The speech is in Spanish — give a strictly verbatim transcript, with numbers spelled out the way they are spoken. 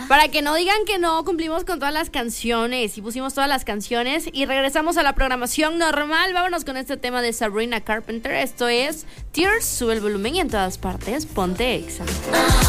Para que no digan que no cumplimos con todas las canciones y pusimos todas las canciones y regresamos a la programación normal. Vámonos con este tema de Sabrina Carpenter. Esto es Tears, sube el volumen y en todas partes ponte Exa.